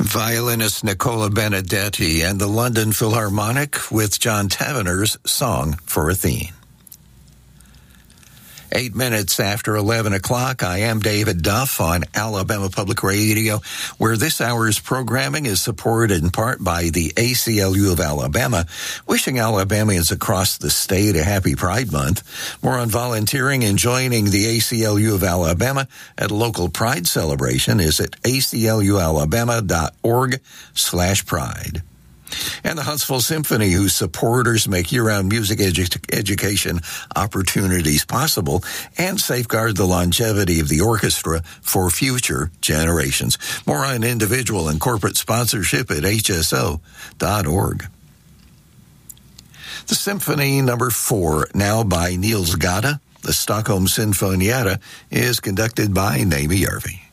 Violinist Nicola Benedetti and the London Philharmonic with John Tavener's Song for Athene. 8 minutes after 11 o'clock, I am David Duff on Alabama Public Radio, where this hour's programming is supported in part by the ACLU of Alabama, wishing Alabamians across the state a happy Pride Month. More on volunteering and joining the ACLU of Alabama at a local Pride celebration is at aclualabama.org/pride. And the Huntsville Symphony, whose supporters make year-round music education opportunities possible and safeguard the longevity of the orchestra for future generations. More on individual and corporate sponsorship at hso.org. The Symphony No. 4, now by Niels Gade, the Stockholm Sinfonietta, is conducted by Naomi Järvi.